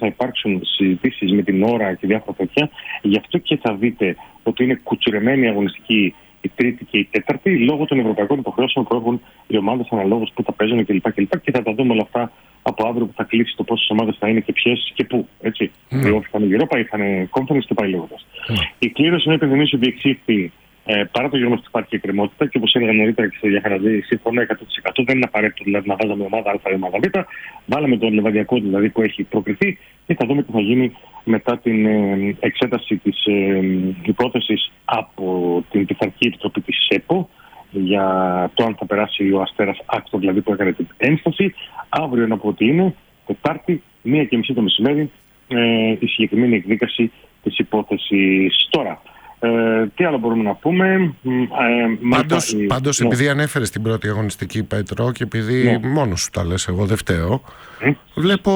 θα υπάρξουν συζητήσεις με την ώρα και διάφορα τέτοια. Γι' αυτό και θα δείτε ότι είναι κουτσουρεμένη η αγωνιστική η τρίτη και η τέταρτη, λόγω των ευρωπαϊκών υποχρεώσεων που έχουν οι ομάδες αναλόγως που θα παίζουν κλπ. Και θα τα δούμε όλα αυτά από αύριο που θα κλείσει το πόσες ομάδες θα είναι και ποιες και πού. Έτσι. Οι όφοι θα είναι Europa, θα είναι Conference και πάει λέγοντας. Η κλήρωση να υπενθυμίσει ότι εξήχθη παρά το γεγονός ότι υπάρχει εκκρεμότητα και όπως έλεγα νωρίτερα και στο Διαχαραντή, σύμφωνα 100%. Δεν είναι απαραίτητο δηλαδή να βάζαμε ομάδα Α ή ομάδα Β. Βάλαμε τον Λεβαδιακό δηλαδή που έχει προκριθεί και θα δούμε τι θα γίνει μετά την εξέταση της υπόθεσης από την Πειθαρχική Επιτροπή της ΣΕΠΟ για το αν θα περάσει ο Αστέρας Άκτο, δηλαδή που έκανε την ένσταση. Αύριο να πω ότι είναι Τετάρτη, 1:30 το μεσημέρι, η συγκεκριμένη εκδίκαση της υπόθεσης. Τώρα, τι άλλο μπορούμε να πούμε. Πάντως επειδή ανέφερες την πρώτη αγωνιστική, Πέτρο, και επειδή μόνος σου τα λες, εγώ δεν φταίω, βλέπω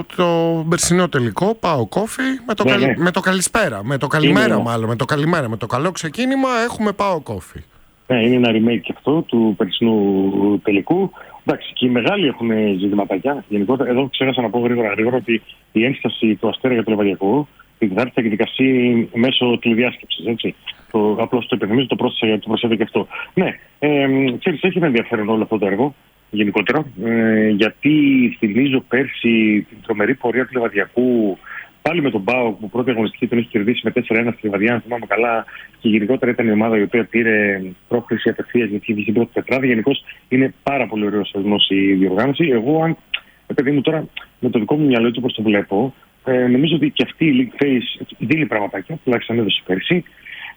το περσινό τελικό, πάω κόφι με το καλησπέρα, με το καλημέρα μάλλον, με το καλημέρα, με το καλό ξεκίνημα έχουμε πάω κόφι. Ναι, είναι ένα remake και αυτό του περσινού τελικού. Εντάξει, και οι μεγάλοι έχουν ζητηματάκια. Γενικότερα, εδώ ξέχασα να πω γρήγορα ότι η ένσταση του Αστέρα για το Λεβαδιακό θα εκδικαστεί μέσω τηλεδιάσκεψης. Απλώς το υπενθυμίζω, το προσέφερε και αυτό. Ναι, ξέρεις, έχει ένα ενδιαφέρον όλο αυτό το έργο γενικότερα. Γιατί θυμίζω πέρσι την τρομερή πορεία του Λεβαδιακού. Πάλι με τον ΠΑΟΚ που πρώτη αγωνιστική τον έχει κερδίσει με 4-1 στη Λιβαδιά, αν θυμάμαι καλά, και γενικότερα ήταν η ομάδα η οποία πήρε πρόκριση απευθείας γιατί είχε την πρώτη τετράδα. Γενικώς είναι πάρα πολύ ωραίος θεσμός η διοργάνωση. Εγώ, παιδί μου τώρα, με το δικό μου μυαλό έτσι όπως το βλέπω, νομίζω ότι και αυτή η League Phase δίνει πραγματάκια, τουλάχιστον έδωσε πέρσι.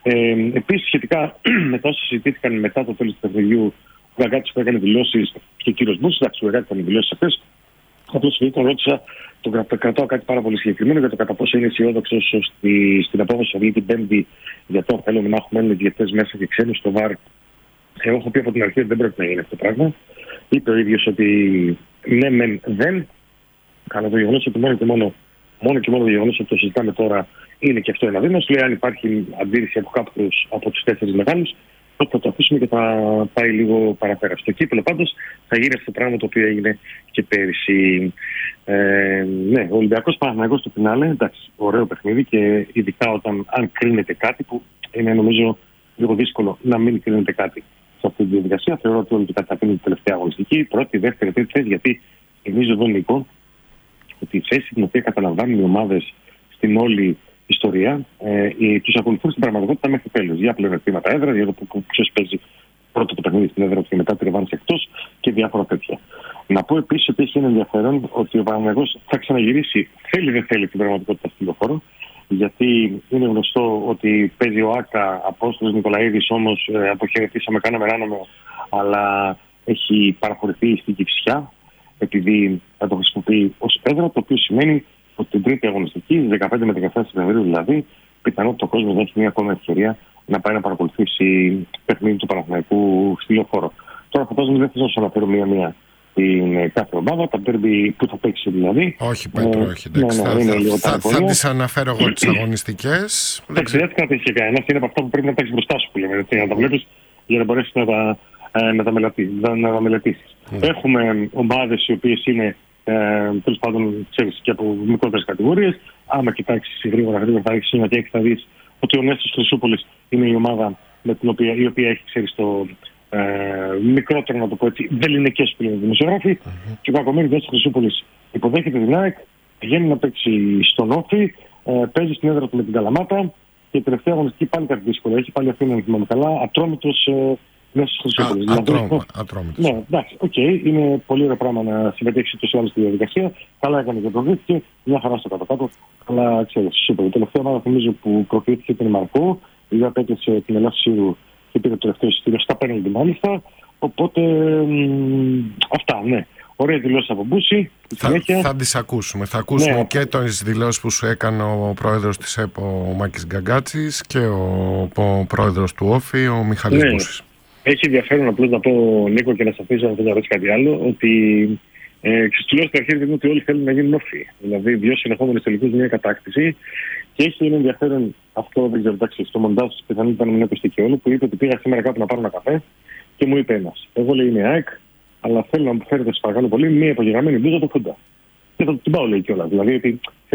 Επίσης, σχετικά με τα όσα συζητήθηκαν μετά το τέλος του παιχνιδιού, ο Γαγκάτης που έκανε δηλώσεις και ο κύριος Μπούσης, εντάξει, ο Γαγκάτης έκανε δηλώσεις αυτές. Απλώς τον ρώτησα, τον κρατάω κάτι πάρα πολύ συγκεκριμένο για το κατά πόσο είναι αισιόδοξος στην απόφαση αυτή την Πέμπτη για το αν θέλουμε να έχουμε Έλληνες διαιτητές μέσα και ξένους στο ΒΑΡ. Εγώ έχω πει από την αρχή ότι δεν πρέπει να γίνει αυτό το πράγμα. Είπε ο ίδιος ότι ναι, μεν δεν. Αλλά το γεγονός ότι μόνο το γεγονός ότι το συζητάμε τώρα είναι και αυτό ένα δίνος. Λέει αν υπάρχει αντίρρηση από κάποιους από τους 4 μεγάλους, τότε θα το αφήσουμε και θα πάει λίγο παραπέρα. Στο κύπελλο πάντως θα γίνει αυτό το πράγμα το οποίο έγινε και πέρυσι. Ναι, ο Ολυμπιακός Παναθηναϊκός στο φινάλε, εντάξει, ωραίο παιχνίδι και ειδικά αν κρίνεται κάτι που είναι νομίζω λίγο δύσκολο να μην κρίνεται κάτι σε αυτή τη διαδικασία. Θεωρώ ότι όλοι το καταπίνουν την τελευταία αγωνιστική, πρώτη, δεύτερη, τρίτη θέση, γιατί θυμίζω εδώ Νίκο ότι η θέση την οποία καταλαμβάνουν οι ομάδες στην όλη ιστορία τους ακολουθούν στην πραγματικότητα μέχρι τέλος. Για πλεονεκτήματα έδρα, για το ποιος παίζει πρώτο το παιχνίδι στην έδρα και μετά τη ρευάνση εκτός και διάφορα τέτοια. Να πω επίσης ότι έχει ένα ενδιαφέρον ότι ο Παναθηναϊκός θα ξαναγυρίσει, θέλει δεν θέλει την πραγματικότητα στη Λεωφόρο, γιατί είναι γνωστό ότι παίζει ο Άκα, Απόστολος Νικολαίδης, όμως αποχαιρετήσαμε, κάναμε ράνομο, αλλά έχει παραχωρηθεί στην Κυφσιά, επειδή θα το χρησιμοποιεί ως έδρα, το οποίο σημαίνει ότι την τρίτη αγωνιστική, 15 με 17 Σεπτεμβρίου δηλαδή, πιθανότητα ο κόσμος να έχει μια ακόμα ευκαιρία να πάει να παρακολουθήσει παιχνίδι του Παναθηναϊκού στη Λεωφόρο. Τώρα φαντάζομαι δεν θέλω να σου αναφέρω μία-μία την κάθε ομάδα, τα ντέρμπι που θα παίξει δηλαδή. Όχι, Πέτρο, όχι. Θα τις αναφέρω εγώ τις αγωνιστικές. Εντάξει, δεν θα έχει κανένα. Είναι από αυτά που πρέπει να τα έχεις μπροστά σου, που λέμε, να τα βλέπεις για να μπορέσεις να τα μελετήσεις. Έχουμε ομάδες οι οποίες είναι τέλος πάντων ξέρεις και από μικρότερες κατηγορίες. Άμα κοιτάξεις γρήγορα θα έχεις ένα και θα δεις ότι ο Νέστος Χρυσούπολης είναι η ομάδα με την η οποία έχει ξέρεις το μικρότερο, να το πω έτσι, βεληνικές πλέον δημοσιογράφοι. Και ο Κακομοίρης Νέστος Χρυσούπολης υποδέχεται την ΑΕΚ, πηγαίνει να παίξει στον Όφη, παίζει στην έδρα του με την Καλαμάτα και η τελευταία αγωνιστική πάλι κάτι δύσκολο. Έχει πάλι Αθήνα, αν θυμάμαι καλά, Ατρόμητος Νέστος Χρυσούπολης. Ατρόμητος. Ναι, εντάξει, είναι πολύ ωραίο πράγμα να συμμετέχει τόσο άλλο στη διαδικασία. Καλά έκανε και προκρίθηκε, μια χαρά στο κάτω-κάτω. Αλλά ξέρεις, σούπερ. Η τελευταία ομάδα νομίζω που προκρίθηκε ήταν η Μαρκό, η οποία απέκλεισε την Ελλάδα Σύρου και πήρε το τελευταίο εισιτήριο στα πέναλτι μάλιστα. Οπότε αυτά, ναι. Ωραία δηλώσεις από Μπούση. Θα τις ακούσουμε. Θα ακούσουμε και τις δηλώσεις που σου έκανε ο πρόεδρος της ΕΠΟ, ο Μάκης Γκαγκάτσης, και ο πρόεδρος του Όφη, ο Μιχάλης Μπούσης. Έχει ενδιαφέρον απλώς να πω, Νίκο, και να σας αφήσω να ρωτήσω κάτι άλλο, ότι του λέω στην αρχή ότι όλοι θέλουν να γίνουν Όφη. Δηλαδή, 2 συνεχόμενες τελικούς, μια κατάκτηση. Και έχει ένα ενδιαφέρον αυτό, δεν ξέρω, εντάξει, στο μοντάζ πιθανότητα να μην ακούστηκε και όλο, που είπε ότι πήγα σήμερα κάπου να πάρω ένα καφέ και μου είπε ένας. Εγώ λέει είναι ΑΕΚ, αλλά θέλω να μου φέρετε, σας παρακαλώ πολύ, μια υπογεγραμμένη μπλούζα από Φούντα. Και θα την πάω, λέει κιόλας. Δηλαδή, ότι